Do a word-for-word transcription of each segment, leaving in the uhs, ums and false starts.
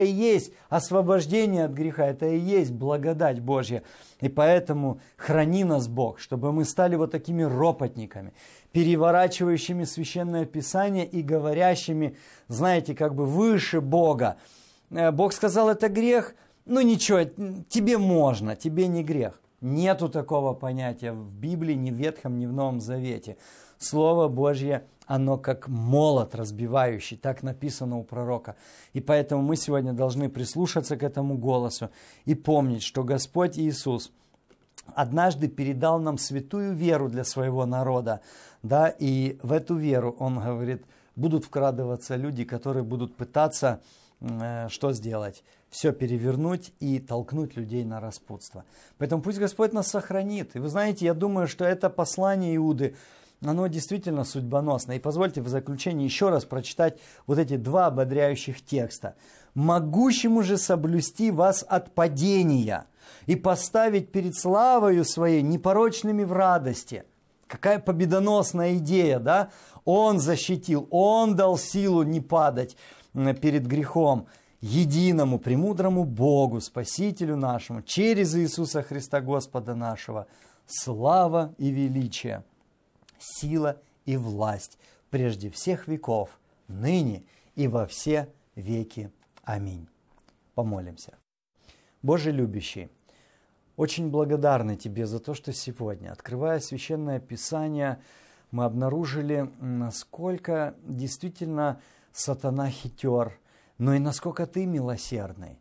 и есть освобождение от греха, это и есть благодать Божья. И поэтому храни нас, Бог, чтобы мы стали вот такими ропотниками, переворачивающими Священное Писание и говорящими, знаете, как бы выше Бога. Бог сказал, это грех, ну ничего, тебе можно, тебе не грех. Нету такого понятия в Библии, ни в Ветхом, ни в Новом Завете. Слово Божье, оно как молот разбивающий, так написано у пророка. И поэтому мы сегодня должны прислушаться к этому голосу и помнить, что Господь Иисус однажды передал нам святую веру для своего народа. Да, и в эту веру, Он говорит, будут вкрадываться люди, которые будут пытаться, э, что сделать? Все перевернуть и толкнуть людей на распутство. Поэтому пусть Господь нас сохранит. И вы знаете, я думаю, что это послание Иуды, оно действительно судьбоносно. И позвольте в заключение еще раз прочитать вот эти два ободряющих текста. «Могущему же соблюсти вас от падения и поставить перед славою своей непорочными в радости». Какая победоносная идея, да? Он защитил, Он дал силу не падать перед грехом. Единому, премудрому Богу, Спасителю нашему, через Иисуса Христа Господа нашего, слава и величие, сила и власть прежде всех веков, ныне и во все веки. Аминь. Помолимся. Боже любящий, очень благодарны Тебе за то, что сегодня, открывая Священное Писание, мы обнаружили, насколько действительно сатана хитер, но и насколько Ты милосердный.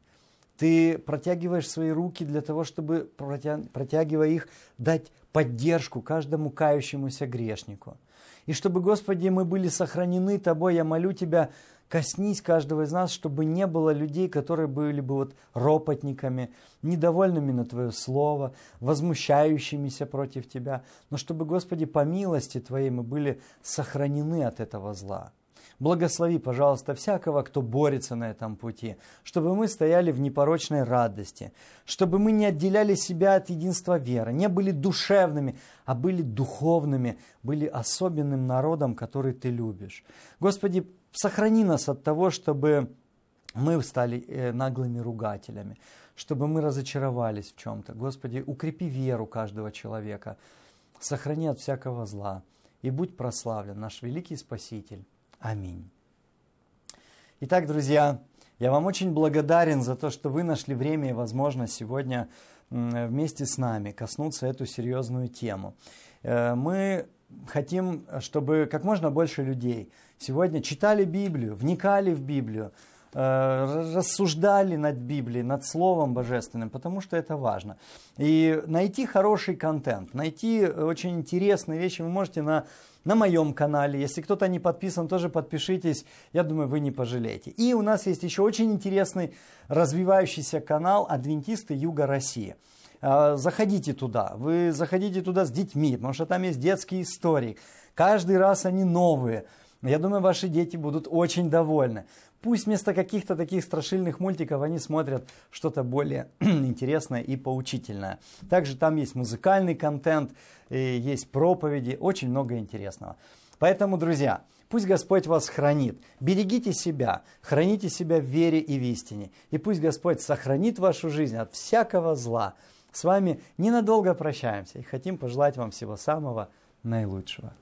Ты протягиваешь свои руки для того, чтобы, протягивая их, дать поддержку каждому кающемуся грешнику. И чтобы, Господи, мы были сохранены Тобой, я молю Тебя, коснись каждого из нас, чтобы не было людей, которые были бы вот ропотниками, недовольными на Твое Слово, возмущающимися против Тебя, но чтобы, Господи, по милости Твоей мы были сохранены от этого зла. Благослови, пожалуйста, всякого, кто борется на этом пути, чтобы мы стояли в непорочной радости, чтобы мы не отделяли себя от единства веры, не были душевными, а были духовными, были особенным народом, который Ты любишь. Господи, сохрани нас от того, чтобы мы стали наглыми ругателями, чтобы мы разочаровались в чем-то. Господи, укрепи веру каждого человека, сохрани от всякого зла и будь прославлен, наш великий Спаситель. Аминь. Итак, друзья, я вам очень благодарен за то, что вы нашли время и возможность сегодня вместе с нами коснуться эту серьезную тему. Мы хотим, чтобы как можно больше людей сегодня читали Библию, вникали в Библию, рассуждали над Библией, над Словом Божественным, потому что это важно. И найти хороший контент, найти очень интересные вещи вы можете на, на моем канале. Если кто-то не подписан, тоже подпишитесь, я думаю, вы не пожалеете. И у нас есть еще очень интересный развивающийся канал «Адвентисты Юга России». Заходите туда, вы заходите туда с детьми, потому что там есть детские истории. Каждый раз они новые. Я думаю, ваши дети будут очень довольны. Пусть вместо каких-то таких страшильных мультиков они смотрят что-то более интересное и поучительное. Также там есть музыкальный контент, есть проповеди, очень много интересного. Поэтому, друзья, пусть Господь вас хранит. Берегите себя, храните себя в вере и в истине. И пусть Господь сохранит вашу жизнь от всякого зла. С вами ненадолго прощаемся и хотим пожелать вам всего самого наилучшего.